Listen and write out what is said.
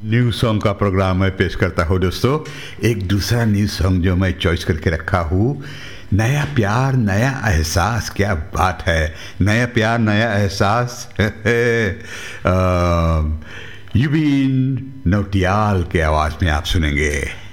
New song का programme मैं पेश करता हूँ दोस्तों। एक दूसरा न्यू सॉन्ग जो मैं चॉइस करके रखा हूँ, नया प्यार नया एहसास। क्या बात है, नया प्यार नया एहसास। युबीन नौटियाल के आवाज़ में आप सुनेंगे।